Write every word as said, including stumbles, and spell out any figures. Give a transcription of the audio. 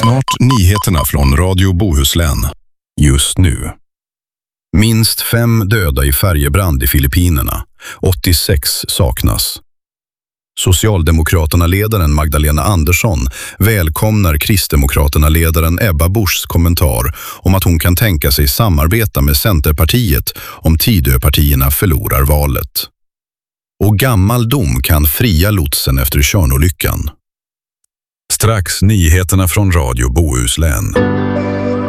Snart nyheterna från Radio Bohuslän. Just nu. Minst fem döda i färjebrand i Filippinerna. åttiosex saknas. Socialdemokraterna-ledaren Magdalena Andersson välkomnar Kristdemokraterna-ledaren Ebba Buschs kommentar om att hon kan tänka sig samarbeta med Centerpartiet om Tidöpartierna förlorar valet. Och gammal dom kan fria lotsen efter Tjörnolyckan. Strax nyheterna från Radio Bohuslän.